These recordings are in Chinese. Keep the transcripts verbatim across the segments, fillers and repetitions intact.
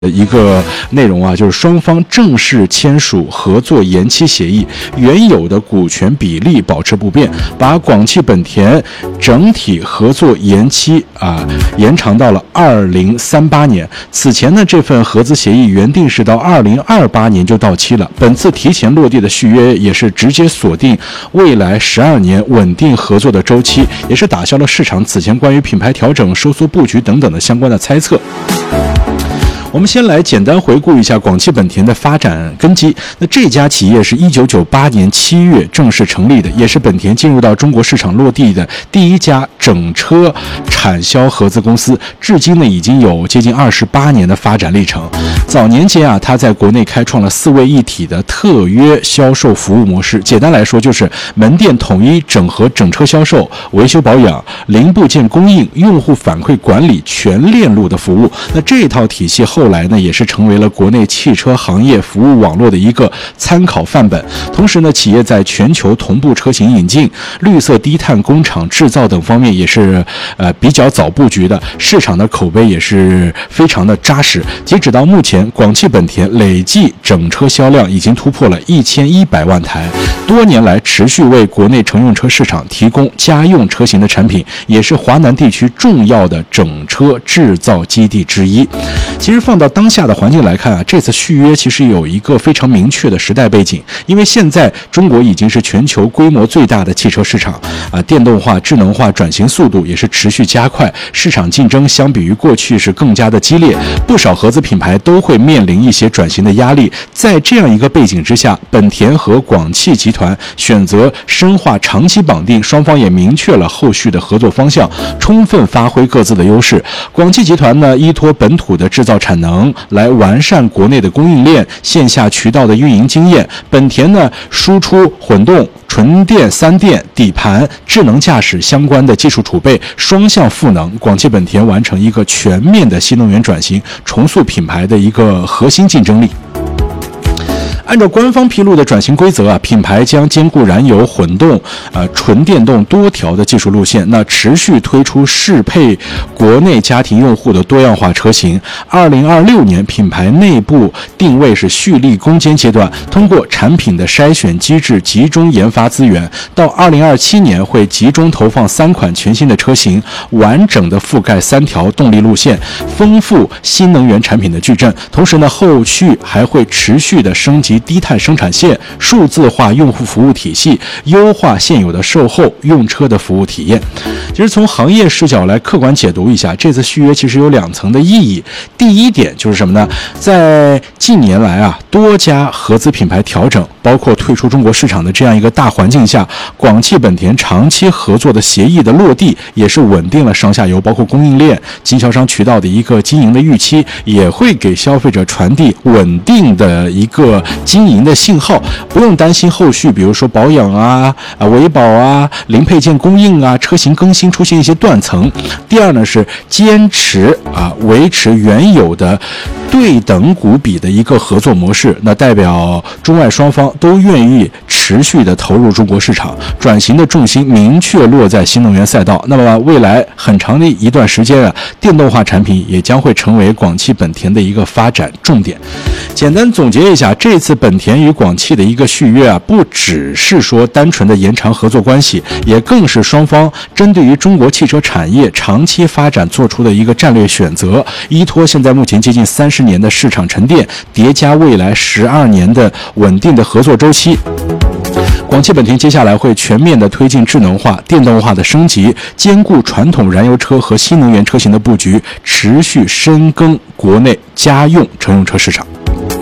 一个内容啊，就是双方正式签署合作延期协议，原有的股权比例保持不变，把广汽本田整体合作延期啊延长到了二零三八年。此前呢，这份合资协议原定是到二零二八年就到期了，本次提前落地的续约也是直接锁定未来十二年稳定合作的周期，也是打消了市场此前关于品牌调整、收缩布局等等的相关的猜测。我们先来简单回顾一下广汽本田的发展根基。那这家企业是一九九八年七月正式成立的，也是本田进入到中国市场落地的第一家整车产销合资公司，至今呢已经有接近二十八年的发展历程。早年间啊，它在国内开创了四位一体的特约销售服务模式，简单来说就是门店统一整合整车销售、维修保养、零部件供应、用户反馈管理全链路的服务。那这套体系后后来呢，也是成为了国内汽车行业服务网络的一个参考范本。同时呢，企业在全球同步车型引进、绿色低碳工厂制造等方面也是呃比较早布局的，市场的口碑也是非常的扎实。截止到目前，广汽本田累计整车销量已经突破了一千一百万台，多年来持续为国内乘用车市场提供家用车型的产品，也是华南地区重要的整车制造基地之一。其实放到当下的环境来看啊，这次续约其实有一个非常明确的时代背景，因为现在中国已经是全球规模最大的汽车市场啊，电动化、智能化转型速度也是持续加快，市场竞争相比于过去是更加的激烈，不少合资品牌都会面临一些转型的压力。在这样一个背景之下，本田和广汽集团选择深化长期绑定，双方也明确了后续的合作方向，充分发挥各自的优势。广汽集团呢，依托本土的制造产能来完善国内的供应链、线下渠道的运营经验；本田呢，输出混动、纯电、三电、底盘、智能驾驶相关的技术储备，双向赋能广汽本田完成一个全面的新能源转型，重塑品牌的一个核心竞争力。按照官方披露的转型规则啊，品牌将兼顾燃油、混动、呃纯电动多条的技术路线，那持续推出适配国内家庭用户的多样化车型。二零二六年，品牌内部定位是蓄力攻坚阶段，通过产品的筛选机制集中研发资源，到二零二七年会集中投放三款全新的车型，完整的覆盖三条动力路线，丰富新能源产品的矩阵。同时呢，后续还会持续的升级低碳生产线，数字化用户服务体系，优化现有的售后用车的服务体验。其实从行业视角来客观解读一下，这次续约其实有两层的意义。第一点就是什么呢？在近年来啊，多家合资品牌调整，包括退出中国市场的这样一个大环境下，广汽本田长期合作的协议的落地，也是稳定了上下游包括供应链、经销商渠道的一个经营的预期，也会给消费者传递稳定的一个经营的信号，不用担心后续比如说保养啊、啊维保啊、零配件供应啊、车型更新出现一些断层。第二呢，是坚持啊维持原有的对等股比的一个合作模式，那代表中外双方都愿意持续的投入中国市场，转型的重心明确落在新能源赛道。那么未来很长的一段时间啊，电动化产品也将会成为广汽本田的一个发展重点。简单总结一下，这次本田与广汽的一个续约啊，不只是说单纯的延长合作关系，也更是双方针对于中国汽车产业长期发展做出的一个战略选择，依托现在目前接近三十年的市场沉淀，叠加未来十二年的稳定的合作周期。广汽本田接下来会全面的推进智能化、电动化的升级，兼顾传统燃油车和新能源车型的布局，持续深耕国内家用乘用车市场。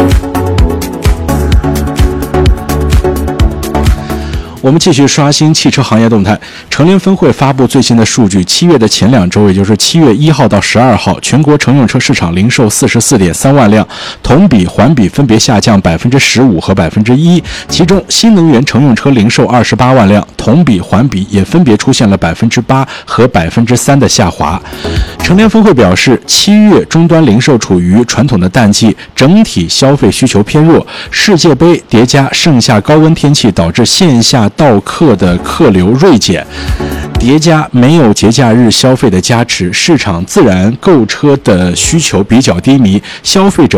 我们继续刷新汽车行业动态。乘联分会发布最新的数据，七月的前两周，也就是七月一号到十二号，全国乘用车市场零售四十四点三万辆，同比环比分别下降百分之十五和百分之一。其中，新能源乘用车零售二十八万辆，同比环比也分别出现了百分之八和百分之三的下滑。乘联分会表示，七月终端零售处于传统的淡季，整体消费需求偏弱，世界杯叠加盛夏高温天气导致线下到客的客流锐减，叠加没有节假日消费的加持，市场自然购车的需求比较低迷，消费者